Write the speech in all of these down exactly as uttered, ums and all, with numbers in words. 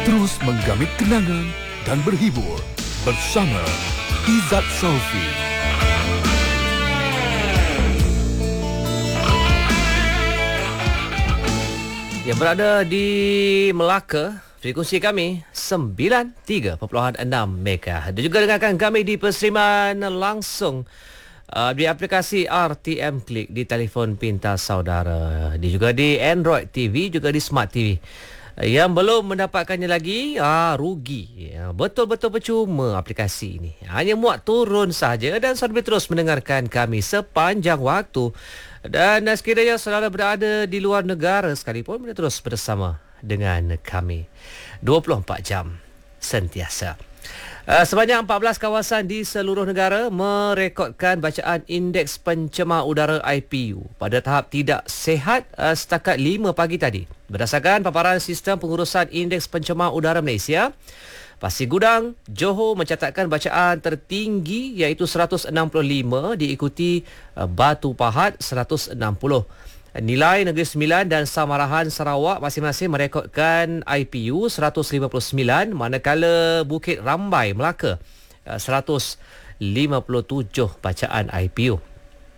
Terus menggamit kenangan dan berhibur bersama Izzat Saufi. Yang berada di Melaka, frekuensi kami sembilan puluh tiga perpuluhan enam Mega. Dan juga dengarkan kami di perseriman langsung uh, di aplikasi R T M Click di telefon pintar saudara. Di juga di Android T V, juga di Smart T V. Yang belum mendapatkannya lagi, ah, rugi. Ya, betul-betul percuma aplikasi ini. Hanya muat turun sahaja dan saudara terus mendengarkan kami sepanjang waktu. Dan sekiranya saudara berada di luar negara sekalipun, boleh terus bersama dengan kami dua puluh empat jam sentiasa. Uh, sebanyak empat belas kawasan di seluruh negara merekodkan bacaan indeks pencemar udara I P U pada tahap tidak sihat uh, setakat lima pagi tadi. Berdasarkan paparan Sistem Pengurusan Indeks Pencemar Udara Malaysia, Pasir Gudang, Johor mencatatkan bacaan tertinggi iaitu seratus enam puluh lima, diikuti uh, Batu Pahat seratus enam puluh. Nilai Negeri Sembilan dan Samarahan Sarawak masing-masing merekodkan I P U seratus lima puluh sembilan, manakala Bukit Rambai Melaka seratus lima puluh tujuh bacaan I P U.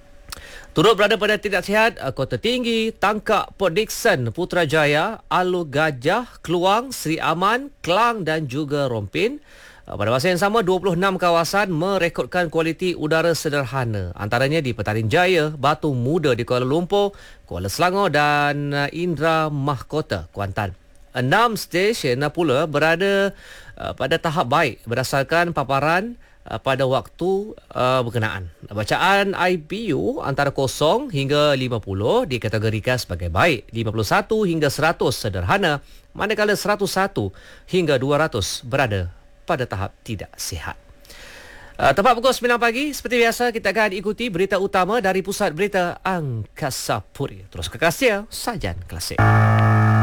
Turut berada pada tidak sihat Kota Tinggi, Tangkak, Port Dickson, Putrajaya, Alor Gajah, Kluang, Seri Aman, Klang dan juga Rompin. Pada masa yang sama, dua puluh enam kawasan merekodkan kualiti udara sederhana. Antaranya di Petaling Jaya, Batu Muda di Kuala Lumpur, Kuala Selangor dan Indra Mahkota, Kuantan. Enam stesen pula berada uh, pada tahap baik berdasarkan paparan uh, pada waktu uh, berkenaan. Bacaan I P U antara kosong hingga lima puluh dikategorikan sebagai baik, lima puluh satu hingga seratus sederhana, manakala seratus satu hingga dua ratus berada pada tahap tidak sihat. Uh, tepat pukul sembilan pagi, seperti biasa kita akan ikuti berita utama dari Pusat Berita Angkasa Puri. Terus kekasih, Sajan Klasik.